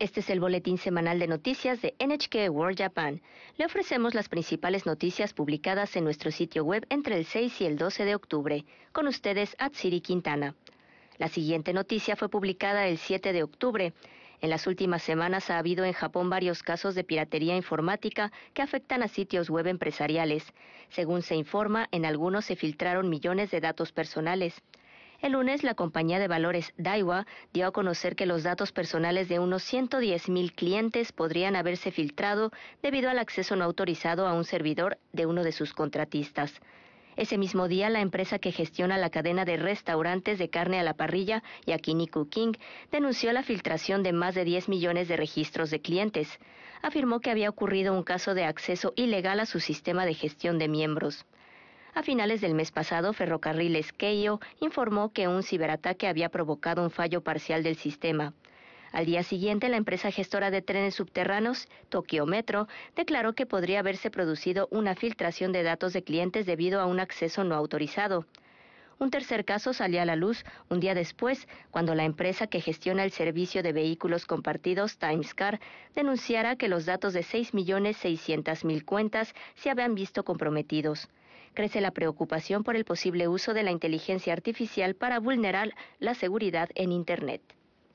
Este es el boletín semanal de noticias de NHK World Japan. Le ofrecemos las principales noticias publicadas en nuestro sitio web entre el 6 y el 12 de octubre. Con ustedes, Atsiri Quintana. La siguiente noticia fue publicada el 7 de octubre. En las últimas semanas ha habido en Japón varios casos de piratería informática que afectan a sitios web empresariales. Según se informa, en algunos se filtraron millones de datos personales. El lunes, la compañía de valores Daiwa dio a conocer que los datos personales de unos 110,000 clientes podrían haberse filtrado debido al acceso no autorizado a un servidor de uno de sus contratistas. Ese mismo día, la empresa que gestiona la cadena de restaurantes de carne a la parrilla, Yakiniku King, denunció la filtración de más de 10 millones de registros de clientes. Afirmó que había ocurrido un caso de acceso ilegal a su sistema de gestión de miembros. A finales del mes pasado, Ferrocarriles Keio informó que un ciberataque había provocado un fallo parcial del sistema. Al día siguiente, la empresa gestora de trenes subterráneos, Tokyo Metro, declaró que podría haberse producido una filtración de datos de clientes debido a un acceso no autorizado. Un tercer caso salió a la luz un día después, cuando la empresa que gestiona el servicio de vehículos compartidos, Timescar, denunciara que los datos de 6,600,000 cuentas se habían visto comprometidos. Crece la preocupación por el posible uso de la inteligencia artificial para vulnerar la seguridad en Internet.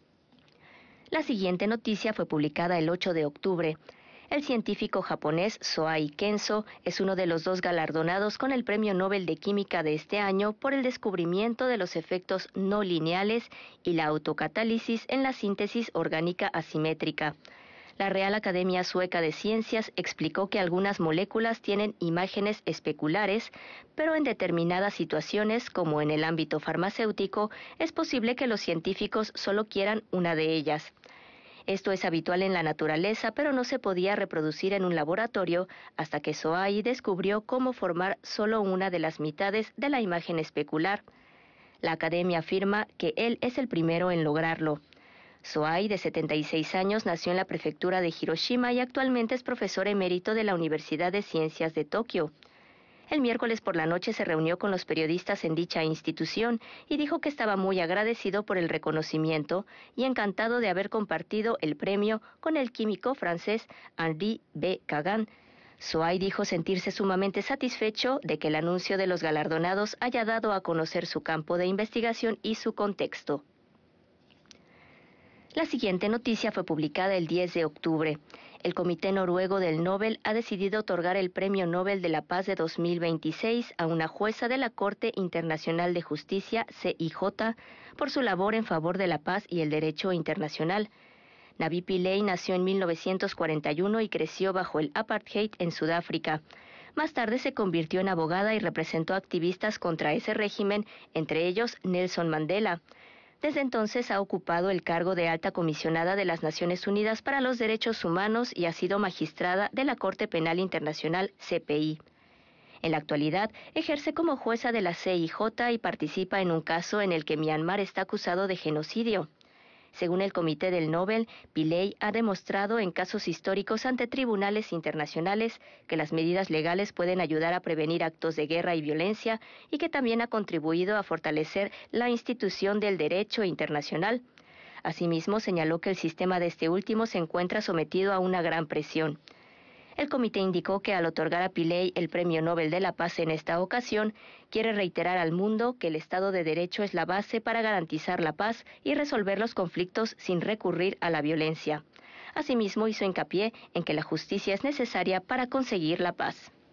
La siguiente noticia fue publicada el 8 de octubre. El científico japonés Soai Kenzo es uno de los dos galardonados con el Premio Nobel de Química de este año por el descubrimiento de los efectos no lineales y la autocatálisis en la síntesis orgánica asimétrica. La Real Academia Sueca de Ciencias explicó que algunas moléculas tienen imágenes especulares, pero en determinadas situaciones, como en el ámbito farmacéutico, es posible que los científicos solo quieran una de ellas. Esto es habitual en la naturaleza, pero no se podía reproducir en un laboratorio hasta que Soai descubrió cómo formar solo una de las mitades de la imagen especular. La academia afirma que él es el primero en lograrlo. Soai, de 76 años, nació en la prefectura de Hiroshima y actualmente es profesor emérito de la Universidad de Ciencias de Tokio. El miércoles por la noche se reunió con los periodistas en dicha institución y dijo que estaba muy agradecido por el reconocimiento y encantado de haber compartido el premio con el químico francés Henri B. Kagan. Soai dijo sentirse sumamente satisfecho de que el anuncio de los galardonados haya dado a conocer su campo de investigación y su contexto. La siguiente noticia fue publicada el 10 de octubre. El Comité Noruego del Nobel ha decidido otorgar el Premio Nobel de la Paz de 2026 a una jueza de la Corte Internacional de Justicia, CIJ, por su labor en favor de la paz y el derecho internacional. Navi Pillay nació en 1941 y creció bajo el apartheid en Sudáfrica. Más tarde se convirtió en abogada y representó a activistas contra ese régimen, entre ellos Nelson Mandela. Desde entonces ha ocupado el cargo de alta comisionada de las Naciones Unidas para los Derechos Humanos y ha sido magistrada de la Corte Penal Internacional, CPI. En la actualidad, ejerce como jueza de la CIJ y participa en un caso en el que Myanmar está acusado de genocidio. Según el Comité del Nobel, Pillay ha demostrado en casos históricos ante tribunales internacionales que las medidas legales pueden ayudar a prevenir actos de guerra y violencia y que también ha contribuido a fortalecer la institución del derecho internacional. Asimismo, señaló que el sistema de este último se encuentra sometido a una gran presión. El comité indicó que al otorgar a Pillay el Premio Nobel de la Paz en esta ocasión, quiere reiterar al mundo que el Estado de Derecho es la base para garantizar la paz y resolver los conflictos sin recurrir a la violencia. Asimismo, hizo hincapié en que la justicia es necesaria para conseguir la paz.